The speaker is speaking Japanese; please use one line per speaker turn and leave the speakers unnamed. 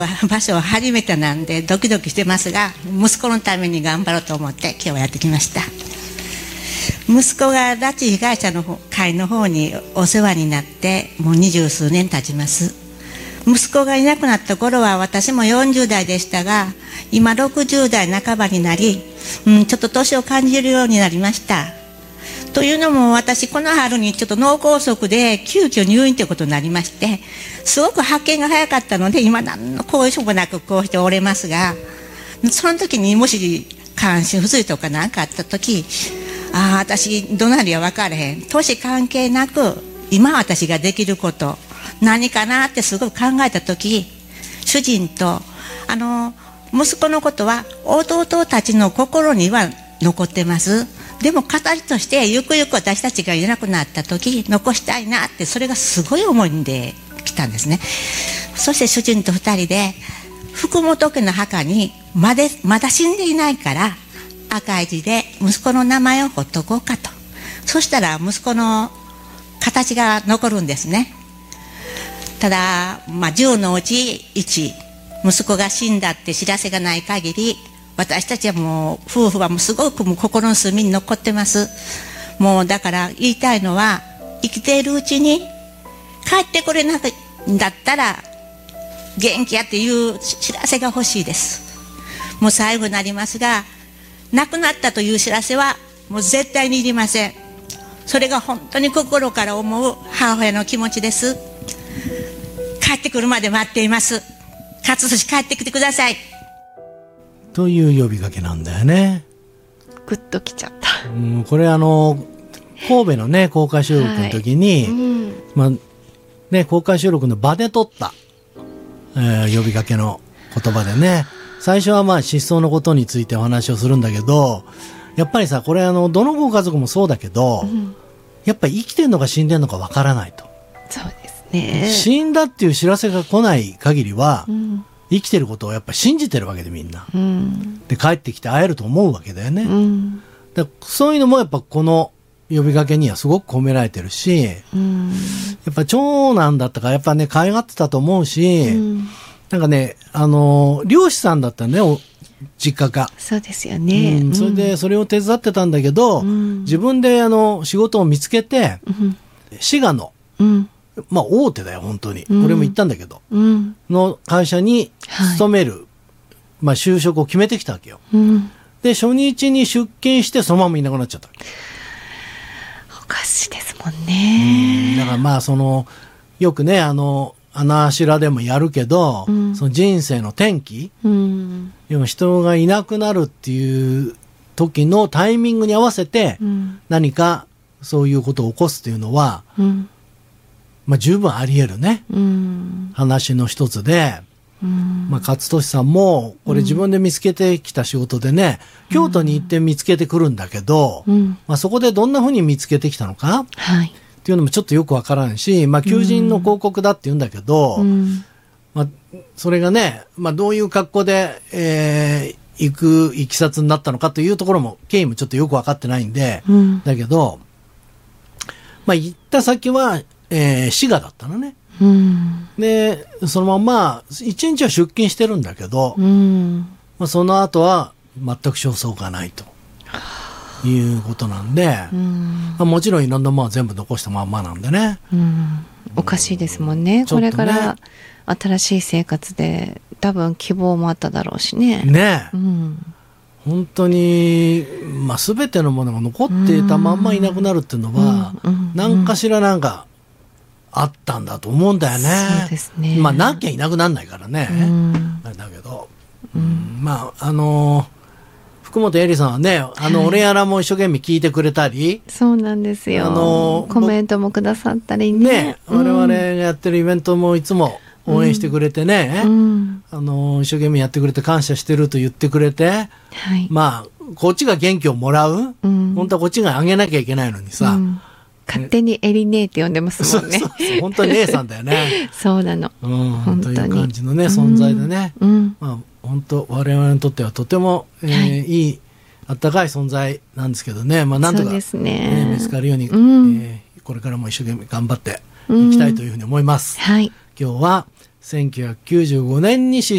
場所は初めてなんでドキドキしてますが、息子のために頑張ろうと思って今日はやってきました。息子が拉致被害者の会の方にお世話になってもう20数年経ちます。息子がいなくなった頃は私も40代でしたが、今60代半ばになり、ちょっと年を感じるようになりました。というのも私この春にちょっと脳梗塞で急遽入院ということになりまして、すごく発見が早かったので今何の後遺症もなくこうしておれますが、その時にもし関心不随とか何かあった時、私どなりは分からへん、年関係なく今私ができること何かなってすごく考えた時、主人と息子のことは弟たちの心には残ってます。でも形としてゆくゆく私たちがいなくなった時残したいなって、それがすごい思いで来たんですね。そして主人と2人で福本家の墓にまだ死んでいないから赤い字で息子の名前を彫っとこうかと。そしたら息子の形が残るんですね。ただ、10のうち1、息子が死んだって知らせがない限り、私たちはもう夫婦はもうすごくもう心の隅に残ってます。もうだから言いたいのは、生きているうちに帰ってこれなかったんだったら元気やっていう知らせが欲しいです。もう最後になりますが、亡くなったという知らせはもう絶対にいりません。それが本当に心から思う母親の気持ちです。帰ってくるまで待っています。勝寿帰ってきてください
という呼びかけなんだよね。
グッときちゃった。
これ神戸のね公開収録の時に、公開収録の場で撮った、呼びかけの言葉でね、最初は失踪のことについてお話をするんだけど、やっぱりさ、これどのご家族もそうだけど、やっぱり生きてんのか死んでんのかわからないと。
そうですね。死
んだっていう知らせが来ない限りは、生きてることをやっぱり信じてるわけでみんな、で帰ってきて会えると思うわけだよね、でそういうのもやっぱこの呼びかけにはすごく込められてるし、やっぱ長男だったからやっぱね可愛がってたと思うし、なんかね漁師さんだったね、実家が。
そうですよね、
それでそれを手伝ってたんだけど、自分で仕事を見つけて、滋賀の、大手だよ本当に、俺も行ったんだけど、の会社に勤める、就職を決めてきたわけよ、で初日に出勤してそのままいなくなっちゃったわけ。
おかしいですもんね。
だからよくね穴しらでもやるけど、その人生の転機、人がいなくなるっていう時のタイミングに合わせて、何かそういうことを起こすっていうのは、十分あり得るね、話の一つで、勝利さんもこれ自分で見つけてきた仕事でね、京都に行って見つけてくるんだけど、そこでどんなふうに見つけてきたのか、っていうのもちょっとよくわからんし、求人の広告だって言うんだけど、それがね、どういう格好で、行くいきさつになったのかというところも経緯もちょっとよく分かってないんで、だけど行った先は滋賀だったのね、でそのまま一日は出勤してるんだけど、その後は全く焦燥がないということなんで、もちろんいろんなものは全部残したまんまなんでね、
おかしいですもんね。これから新しい生活で多分希望もあっただろうしね。本当に、全てのものが残っていたまんまいなくなるっていうのは、何かしらなんかあったんだと思うんだよね。 そうですね。
なきゃいなくなんないからね、だけど、福本絵里さんはね、俺やらも一生懸命聞いてくれたり、
そうなんですよ、コメントもくださったりね、
我々がやってるイベントもいつも応援してくれてね、一生懸命やってくれて感謝してると言ってくれて、こっちが元気をもらう、本当はこっちがあげなきゃいけないのにさ、
勝手にエリネって呼んでますもんね。
そう本当に A さんだよね。
そうなの、本当に
という感じのね存在でね、本当我々にとってはとても、いいあったかい存在なんですけどね、なんとか、見つかるように、これからも一生懸命頑張っていきたいというふうに思います。今日は1995年に